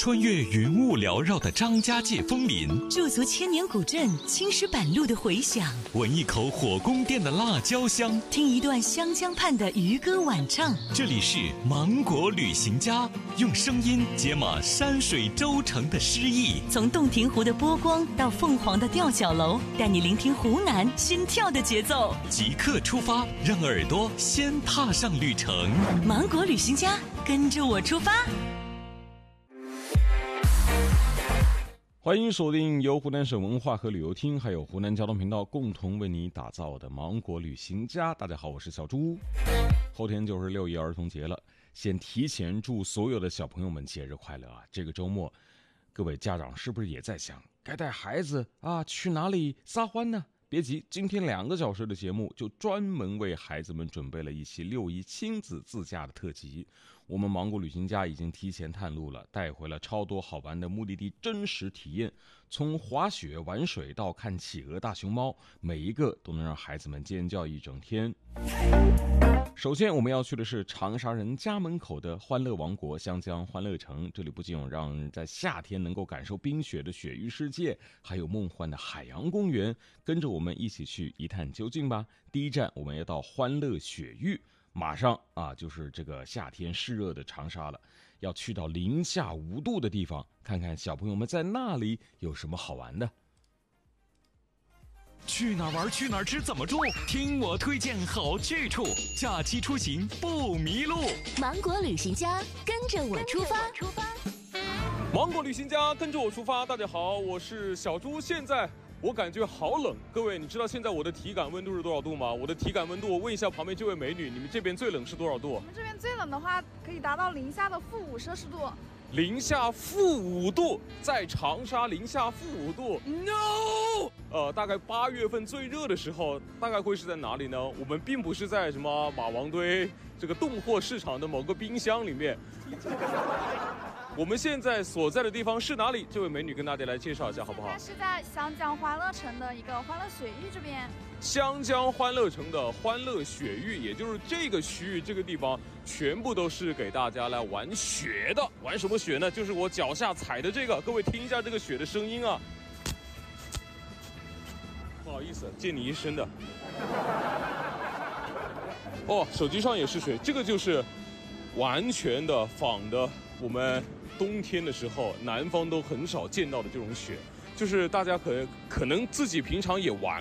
穿越云雾缭绕的张家界枫林， 驻足千年古镇青石板路的回响， 闻一口火宫殿的辣椒香， 听一段湘江畔的渔歌晚唱。 这里是芒果旅行家，用声音解码山水州城的诗意。 从洞庭湖的波光到凤凰的吊脚楼，带你聆听湖南心跳的节奏。 即刻出发，让耳朵先踏上旅程。 芒果旅行家，跟着我出发。 欢迎锁定由湖南省文化和旅游厅还有湖南交通频道共同为你打造的芒果旅行家。大家好，我是小朱。后天就是6·1儿童节了，先提前祝所有的小朋友们节日快乐啊！这个周末，各位家长是不是也在想该带孩子去哪里撒欢呢？别急，今天2个小时的节目就专门为孩子们准备了一期6·1亲子自驾的特辑。我们芒果旅行家已经提前探路了，带回了超多好玩的目的地真实体验，从滑雪玩水到看企鹅大熊猫，每一个都能让孩子们尖叫一整天。首先我们要去的是长沙人家门口的欢乐王国湘江欢乐城，这里不仅有让人在夏天能够感受冰雪的雪域世界，还有梦幻的海洋公园，跟着我们一起去一探究竟吧。第一站我们要到欢乐雪域，马上就是这个夏天湿热的长沙了，要去到零下5度的地方，看看小朋友们在那里有什么好玩的。 去哪儿玩，去哪儿吃，怎么住？听我推荐好去处，假期出行不迷路。 芒果旅行家，跟着我出发。 芒果旅行家，跟着我出发。大家好，我是小猪。现在我感觉好冷，各位，你知道现在我的体感温度是多少度吗？我的体感温度，我问一下旁边这位美女，你们这边最冷是多少度？ 我们这边最冷的话，可以达到零下的-5摄氏度。 零下-5度，在长沙零下-5度 ，no！大概8月份最热的时候，大概会是在哪里呢？我们并不是在什么马王堆这个冻货市场的某个冰箱里面。我们现在所在的地方是哪里？这位美女跟大家来介绍一下好不好？ 它是在湘江欢乐城的一个欢乐雪域这边。 湘江欢乐城的欢乐雪域，也就是这个区域，这个地方全部都是给大家来玩雪的。玩什么雪呢？就是我脚下踩的这个，各位听一下这个雪的声音啊。不好意思，借你一身的。手机上也是雪，这个就是完全的仿的我们冬天的时候南方都很少见到的这种雪，就是大家可能自己平常也玩